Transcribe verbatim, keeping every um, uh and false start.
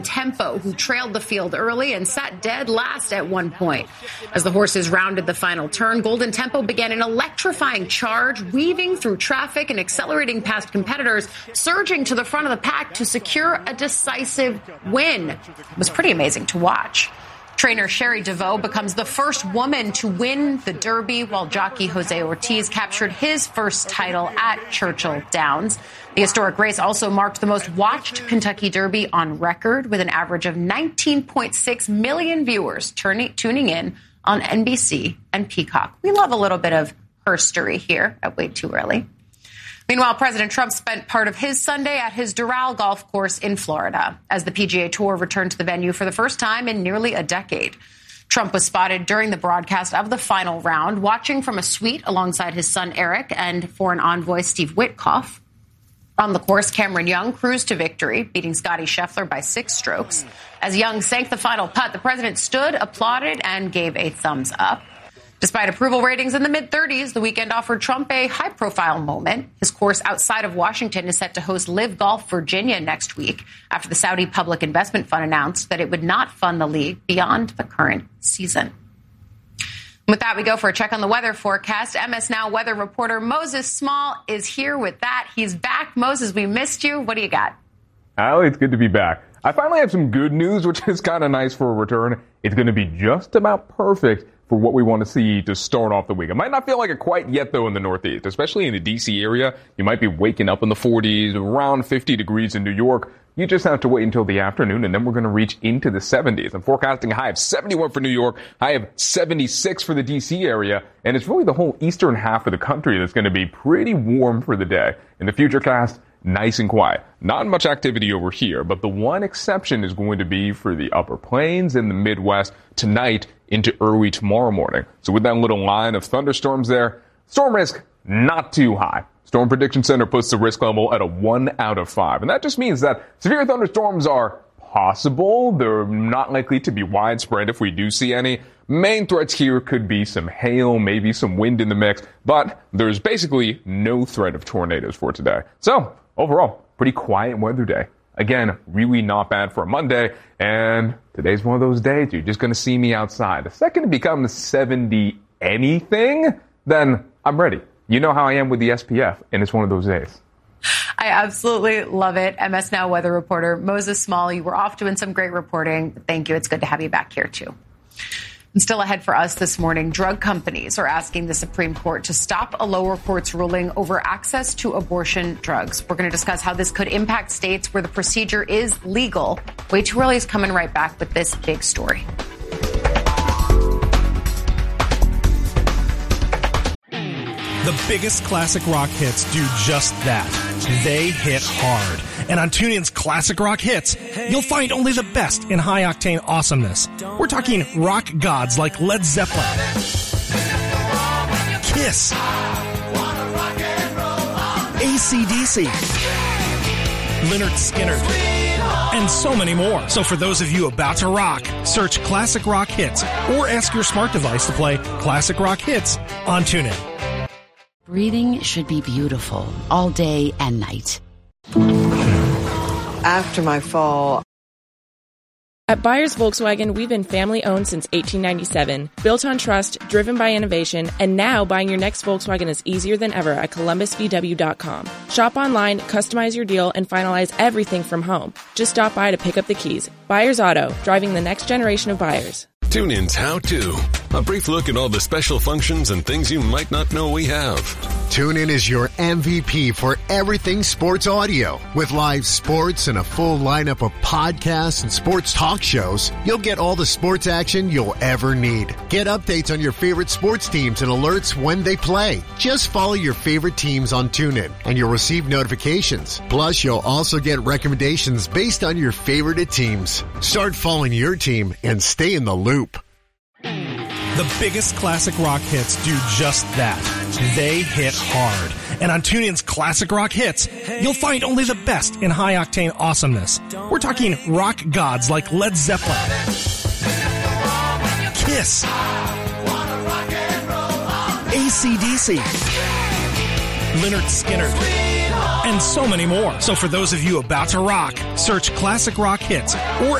Tempo, who trailed the field early and sat dead last at one point. As the horses rounded the final turn, Golden Tempo began an electrifying charge, weaving through traffic and accelerating past competitors, surging to the front of the pack to secure a decisive win. It was pretty amazing to watch. Trainer Sherry DeVoe becomes the first woman to win the Derby, while jockey Jose Ortiz captured his first title at Churchill Downs. The historic race also marked the most watched Kentucky Derby on record, with an average of nineteen point six million viewers turning, tuning in on N B C and Peacock. We love a little bit of herstory here at Way Too Early. Meanwhile, President Trump spent part of his Sunday at his Doral golf course in Florida as the P G A Tour returned to the venue for the first time in nearly a decade. Trump was spotted during the broadcast of the final round, watching from a suite alongside his son Eric and foreign envoy Steve Witkoff. On the course, Cameron Young cruised to victory, beating Scottie Scheffler by six strokes. As Young sank the final putt, the president stood, applauded, and gave a thumbs up. Despite approval ratings in the mid-thirties, the weekend offered Trump a high-profile moment. His course outside of Washington is set to host Live Golf Virginia next week after the Saudi Public Investment Fund announced that it would not fund the league beyond the current season. With that, we go for a check on the weather forecast. M S Now weather reporter Moses Small is here with that. He's back. Moses, we missed you. What do you got? Allie, it's good to be back. I finally have some good news, which is kind of nice for a return. It's going to be just about perfect for what we want to see to start off the week. It might not feel like it quite yet, though, in the Northeast, especially in the D C area. You might be waking up in the forties, around fifty degrees in New York. You just have to wait until the afternoon, and then we're going to reach into the seventies. I'm forecasting a high of seventy-one for New York, high of seventy-six for the D C area, and it's really the whole eastern half of the country that's going to be pretty warm for the day. In the Futurecast, nice and quiet. Not much activity over here, but the one exception is going to be for the upper plains and the Midwest tonight into early tomorrow morning. So with that little line of thunderstorms there, storm risk not too high. Storm Prediction Center puts the risk level at a one out of five. And that just means that severe thunderstorms are possible. They're not likely to be widespread if we do see any. Main threats here could be some hail, maybe some wind in the mix, but there's basically no threat of tornadoes for today. So overall, pretty quiet weather day. Again, really not bad for a Monday, and today's one of those days you're just going to see me outside. The second it becomes seventy anything, then I'm ready. You know how I am with the S P F, and it's one of those days. I absolutely love it. M S Now weather reporter Moses Small, you were off doing some great reporting. Thank you. It's good to have you back here, too. And still ahead for us this morning, drug companies are asking the Supreme Court to stop a lower court's ruling over access to abortion drugs. We're going to discuss how this could impact states where the procedure is legal. Way Too Early is coming right back with this big story. The biggest classic rock hits do just that. They hit hard. And on TuneIn's Classic Rock Hits, you'll find only the best in high-octane awesomeness. We're talking rock gods like Led Zeppelin, Kiss, A C D C, Lynyrd Skynyrd, and so many more. So for those of you about to rock, search Classic Rock Hits or ask your smart device to play Classic Rock Hits on TuneIn. Breathing should be beautiful all day and night. After my fall, at Byers Volkswagen, we've been family-owned since eighteen ninety-seven, built on trust, driven by innovation, and now buying your next Volkswagen is easier than ever at Columbus V W dot com. Shop online, customize your deal, and finalize everything from home. Just stop by to pick up the keys. Byers Auto, driving the next generation of buyers. TuneIn's How To. A brief look at all the special functions and things you might not know we have. TuneIn is your M V P for everything sports audio. With live sports and a full lineup of podcasts and sports talk shows, you'll get all the sports action you'll ever need. Get updates on your favorite sports teams and alerts when they play. Just follow your favorite teams on TuneIn and you'll receive notifications. Plus, you'll also get recommendations based on your favorite teams. Start following your team and stay in the loop. The biggest classic rock hits do just that. They hit hard. And on TuneIn's Classic Rock Hits, you'll find only the best in high-octane awesomeness. We're talking rock gods like Led Zeppelin, Kiss, A C D C, Lynyrd Skynyrd, and so many more. So for those of you about to rock, search Classic Rock Hits or